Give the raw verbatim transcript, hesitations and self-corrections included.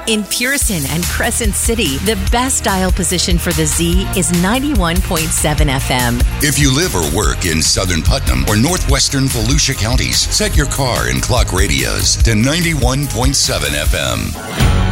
In Pearson and Crescent City, the best dial position for the Z is ninety-one point seven F M. If you live or work in Southern Putnam or northwestern Volusia counties, set your car and clock radios to ninety-one point seven F M.